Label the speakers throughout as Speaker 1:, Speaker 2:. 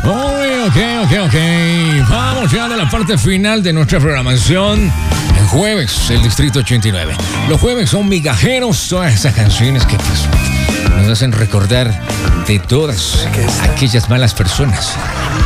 Speaker 1: Ok. Vamos ya a la parte final de nuestra programación. El jueves, el Distrito 89. Los jueves son migajeros, todas esas canciones que pues nos hacen recordar de todas aquellas malas personas.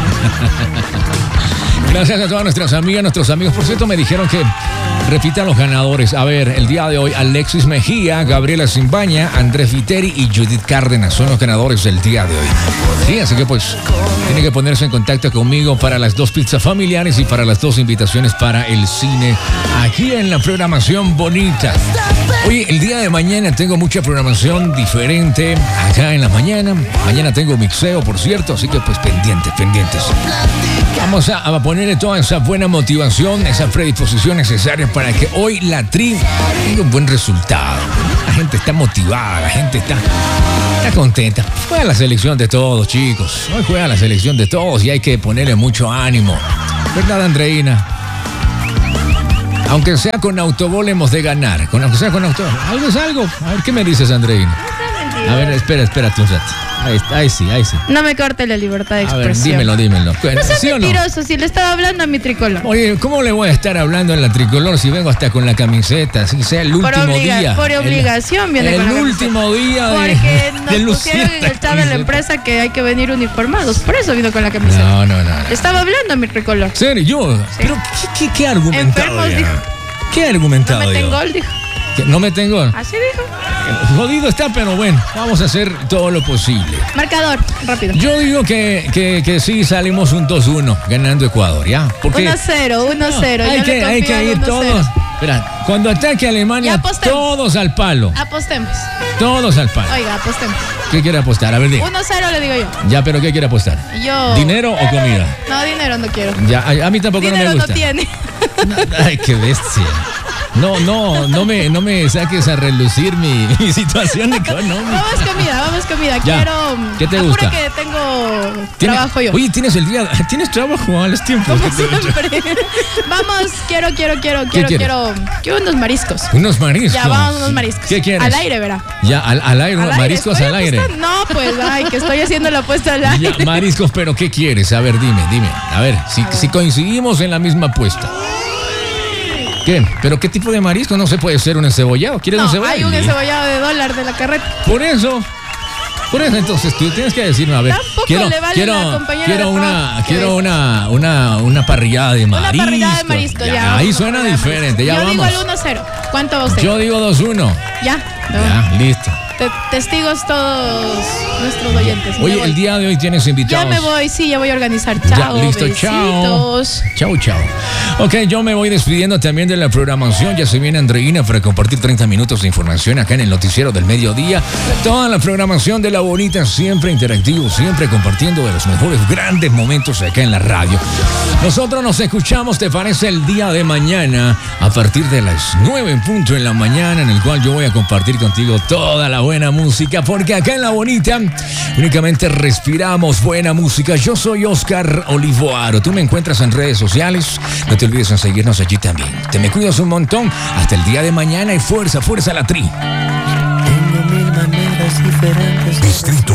Speaker 1: Gracias a todas nuestras amigas, nuestros amigos. Por cierto, me dijeron que repitan los ganadores. A ver, el día de hoy, Alexis Mejía, Gabriela Simbaña, Andrés Viteri y Judith Cárdenas son los ganadores del día de hoy. Sí, así que pues tiene que ponerse en contacto conmigo para las 2 pizzas familiares y para las 2 invitaciones para el cine aquí en la programación bonita. Oye, el día de mañana tengo mucha programación diferente acá en la mañana. Mañana tengo mixeo, por cierto, así que pues pendientes. Vamos a ponerle toda esa buena motivación, esa predisposición necesaria para que hoy la tri tenga un buen resultado. La gente está motivada, la gente está contenta. Juega la selección de todos, chicos. Hoy juega la selección de todos y hay que ponerle mucho ánimo. ¿Verdad, Andreina? Aunque sea con autogol hemos de ganar. Aunque sea con autogol. Algo es algo. A ver, ¿qué me dices, Andreina? A ver, espérate un rato. Ahí sí.
Speaker 2: No me corte la libertad de expresión.
Speaker 1: A ver, dímelo.
Speaker 2: No seas mentiroso, si le estaba hablando a mi tricolor.
Speaker 1: Oye, ¿cómo le voy a estar hablando en la tricolor si vengo hasta con la camiseta? Si sea el último día.
Speaker 2: Por obligación viene con la camiseta.
Speaker 1: El último día
Speaker 2: Porque nos pusieron en el chat de la empresa que hay que venir uniformados. Por eso vino con la camiseta.
Speaker 1: No.
Speaker 2: Le estaba hablando a mi tricolor.
Speaker 1: ¿Serio? Yo. Sí. ¿Pero qué argumentado?
Speaker 2: Enfermos, dijo.
Speaker 1: ¿Qué argumentado?
Speaker 2: No meten gol, dijo.
Speaker 1: ¿No meten gol?
Speaker 2: Así dijo.
Speaker 1: Jodido está, pero bueno, vamos a hacer todo lo posible.
Speaker 2: Marcador, rápido.
Speaker 1: Yo digo que sí salimos un 2-1 ganando Ecuador, ¿ya?
Speaker 2: 1-0.
Speaker 1: Hay que ir todos. Espera, cuando ataque Alemania, todos al palo.
Speaker 2: Apostemos.
Speaker 1: Todos al palo.
Speaker 2: Oiga, apostemos.
Speaker 1: ¿Qué quiere apostar? A ver, diga.
Speaker 2: 1-0 le digo yo.
Speaker 1: Ya, pero ¿qué quiere apostar?
Speaker 2: Yo.
Speaker 1: ¿Dinero o comida?
Speaker 2: No, dinero no quiero.
Speaker 1: Ya, a mí tampoco
Speaker 2: dinero
Speaker 1: no me gusta.
Speaker 2: Dinero no tiene.
Speaker 1: Ay, qué bestia. No me saques a relucir mi situación económica.
Speaker 2: Vamos comida.
Speaker 1: Ya. ¿Qué te gusta?
Speaker 2: Que tengo trabajo yo.
Speaker 1: Oye, ¿tienes trabajo a los tiempos?
Speaker 2: Como siempre. Vamos, quiero unos mariscos.
Speaker 1: ¿Unos mariscos?
Speaker 2: Ya, vamos unos mariscos.
Speaker 1: ¿Qué quieres?
Speaker 2: Al aire, verá.
Speaker 1: Ya, al aire, mariscos al aire.
Speaker 2: No, pues, que estoy haciendo la apuesta al aire.
Speaker 1: Ya, mariscos, pero ¿qué quieres? A ver, dime. A ver, si coincidimos en la misma apuesta. ¿Qué? ¿Pero qué tipo de marisco? No se puede ser un encebollado. ¿Quieres un encebollado?
Speaker 2: Hay un encebollado de $1 de la carreta.
Speaker 1: Por eso entonces tú tienes que decirme, a ver, quiero una parrillada de marisco.
Speaker 2: Una parrillada de marisco, ya.
Speaker 1: Ahí suena diferente, ya vamos.
Speaker 2: Yo digo el 1-0. ¿Cuánto va usted?
Speaker 1: Yo digo 2-1.
Speaker 2: Ya,
Speaker 1: listo.
Speaker 2: Testigos todos nuestros oyentes.
Speaker 1: Oye, el día de hoy tienes invitados.
Speaker 2: Ya me voy, ya voy a organizar. Chao,
Speaker 1: listo,
Speaker 2: besitos.
Speaker 1: Chao. Ok, yo me voy despidiendo también de la programación. Ya se viene Andreina para compartir 30 minutos de información acá en el noticiero del mediodía. Toda la programación de La Bonita, siempre interactivo, siempre compartiendo de los mejores grandes momentos acá en la radio. Nosotros nos escuchamos, ¿te parece? El día de mañana a partir de las 9 en punto en la mañana, en el cual yo voy a compartir contigo toda la buena música, porque acá en La Bonita únicamente respiramos buena música. Yo soy Oscar Olivoaro. Tú me encuentras en redes sociales. No te olvides en seguirnos allí también. Te me cuidas un montón. Hasta el día de mañana y fuerza a la tri.
Speaker 3: Tengo 1000 maneras diferentes.
Speaker 4: Distrito